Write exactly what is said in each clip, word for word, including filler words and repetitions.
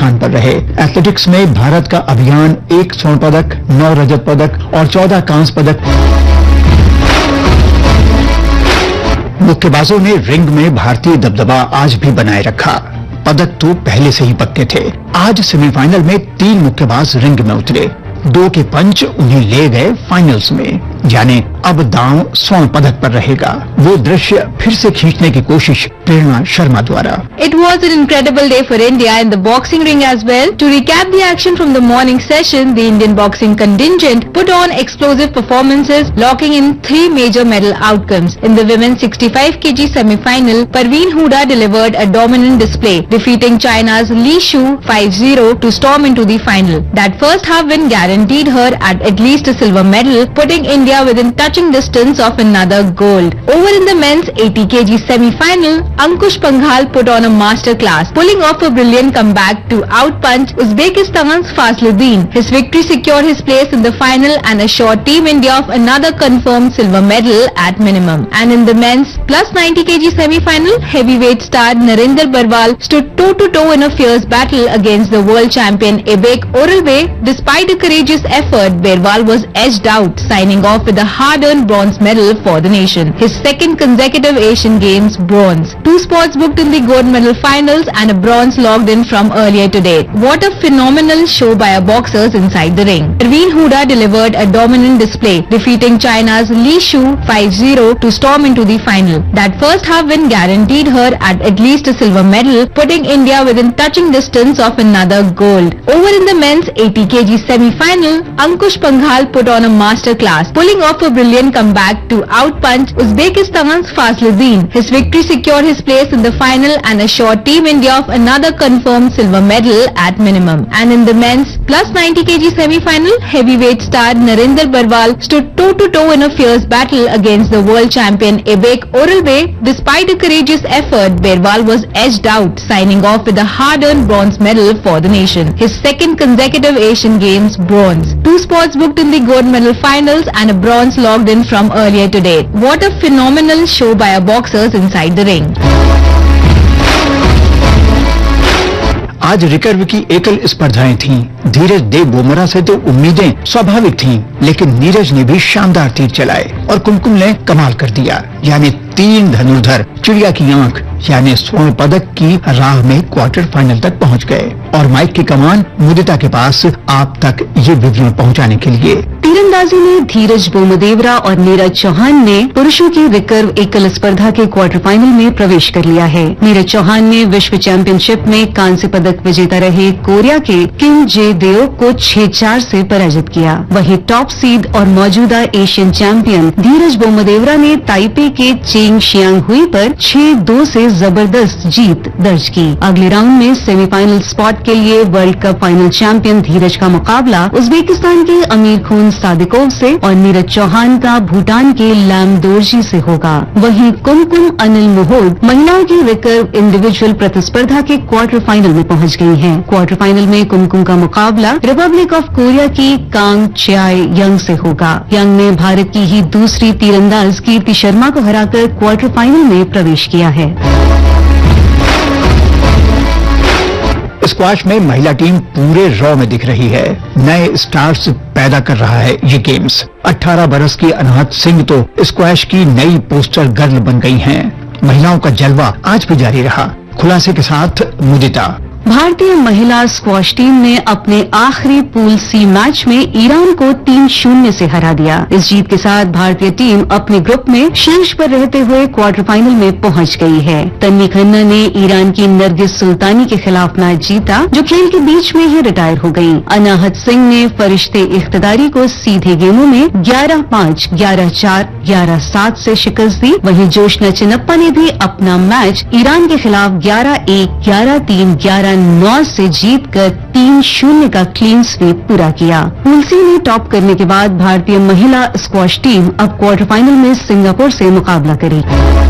स्थान पर रहे। एथलेटिक्स में भारत का अभियान एक स्वर्ण पदक, नौ रजत पदक और चौदह कांस्य पदक। मुक्केबाजों ने रिंग में भारतीय दबदबा आज भी बनाए रखा। पदक तो पहले से ही पक्के थे। आज सेमीफाइनल में तीन मुक्केबाज रिंग में उतरे। दो के पंच उन्हें ले गए फाइनल्स में, यानी अब दांव स्वर्ण पदक पर रहेगा। वो दृश्य फिर से खींचने की कोशिश प्रेरणा शर्मा द्वारा। It was an incredible day for India in the boxing ring as well. To recap the action from the morning session, the Indian boxing contingent put on explosive performances, locking in three major medal outcomes. In the women's sixty-five kilograms semi-final, Parveen Huda delivered a dominant display, defeating China's Li Shu five zero to storm into the final. That first half win guaranteed her at at least a silver medal, putting India within touching distance of another gold. Over in the men's eighty kilograms semi-final, Ankush Panghal put on a masterclass, pulling off a brilliant comeback to outpunch Uzbekistan's Fasluddin. His victory secured his place in the final and assured Team India of another confirmed silver medal at minimum. And in the men's plus ninety kilograms semi-final, heavyweight star Narinder Barwal stood toe-to-toe in a fierce battle against the world champion Ebek Oralbe. Despite a courageous effort, Barwal was edged out, signing off with a hard-earned bronze medal for the nation. His second consecutive Asian Games bronze. Two spots booked in the gold medal finals and a bronze logged in from earlier today. What a phenomenal show by our boxers inside the ring. Parveen Huda delivered a dominant display, defeating China's Li Shu five zero to storm into the final. That first half win guaranteed her at at least a silver medal, putting India within touching distance of another gold. Over in the men's eighty kilograms semi-final, Ankush Panghal put on a masterclass, pulling off a brilliant comeback to outpunch Uzbekistan's Fasluddin. His victory secured his place in the final and assured Team India of another confirmed silver medal at minimum. And in the men's plus ninety kilograms semi-final, heavyweight star Narinder Barwal stood toe-to-toe in a fierce battle against the world champion Ebek Oralbe. Despite a courageous effort, Barwal was edged out, signing off with a hard-earned bronze medal for the nation. His second consecutive Asian Games bronze. Two spots booked in the gold medal finals and a bronze logged in from earlier today. What a phenomenal show by our boxers inside the ring. आज recurve की एकल स्पर्धाएं थीं। धीरज देव बोमरा से तो उम्मीदें स्वाभाविक थीं, लेकिन नीरज ने भी शानदार तीर चलाए और कुमकुम ने कमाल कर दिया, यानी तीन धनुर्धर चिड़िया की आंख यानी स्वर्ण पदक की राह में क्वार्टर फाइनल तक पहुंच गए। और माइक की कमान मुदिता के पास आप तक ये विवरण पहुंचाने के लिए। तीरंदाजी में धीरज बोमदेवरा और नीरज चौहान ने पुरुषों की रिकर्व एकल स्पर्धा के क्वार्टर फाइनल में प्रवेश कर लिया है। नीरज चौहान ने विश्व चैंपियनशिप में कांस्य पदक विजेता रहे कोरिया के किम जे देओ को छह चार से पराजित किया। वहीं टॉप सीड और मौजूदा एशियन चैंपियन धीरज बोमदेवरा ने ताइपे के चेंग शियांग हुई पर छह दो से जबरदस्त जीत दर्ज की। अगले राउंड में सेमीफाइनल स्पॉट के लिए वर्ल्ड कप फाइनल चैंपियन धीरज का मुकाबला उज्बेकिस्तान के अमीर खून सादिकोव से और नीरज चौहान का भूटान के लामदोर्जी से होगा। वहीं कुमकुम अनिल मोहोड महिलाओं की रिकर्व इंडिविजुअल प्रतिस्पर्धा के क्वार्टर फाइनल में पहुंच गई हैं। क्वार्टर फाइनल में कुमकुम का मुकाबला रिपब्लिक ऑफ कोरिया की कांग च्याय यंग से होगा। यंग ने भारत की ही दूसरी तीरंदाज कीर्ति शर्मा को हराकर क्वार्टर फाइनल में प्रवेश किया है। स्क्वैश में महिला टीम पूरे रॉ में दिख रही है। नए स्टार्स पैदा कर रहा है ये गेम्स। अठारह बरस की अनाहत सिंह तो स्क्वैश की नई पोस्टर गर्ल बन गई हैं। महिलाओं का जलवा आज भी जारी रहा। खुलासे के साथ मुदिता। भारतीय महिला स्क्वॉश टीम ने अपने आखिरी पूल सी मैच में ईरान को तीन शून्य से हरा दिया। इस जीत के साथ भारतीय टीम अपने ग्रुप में शीर्ष पर रहते हुए क्वार्टर फाइनल में पहुंच गई है। तन्वी खन्ना ने ईरान की नरगिस सुल्तानी के खिलाफ मैच जीता, जो खेल के बीच में ही रिटायर हो गयी। अनाहत सिंह ने फरिश्ते इख्तिदारी को सीधे गेमों में ग्यारह पाँच, ग्यारह चार, ग्यारह सात से शिकस्त दी। वहीं जोशना चिनप्पा ने भी अपना मैच ईरान के खिलाफ ग्यारह एक, ग्यारह तीन, ग्यारह नौ से जीतकर तीन शून्य का क्लीन स्वीप पूरा किया। पूल सी में टॉप करने के बाद भारतीय महिला स्क्वॉश टीम अब क्वार्टर फाइनल में सिंगापुर से मुकाबला करेगी।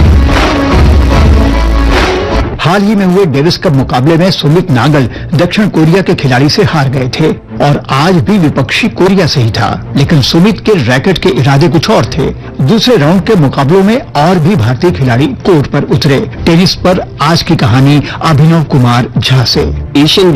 हाल ही में हुए डेविस कप मुकाबले में सुमित नागल दक्षिण कोरिया के खिलाड़ी से हार गए थे और आज भी विपक्षी कोरिया से ही था, लेकिन सुमित के रैकेट के इरादे कुछ और थे। दूसरे राउंड के मुकाबलों में और भी भारतीय खिलाड़ी कोर्ट पर उतरे। टेनिस पर आज की कहानी अभिनव कुमार झा से। एशियन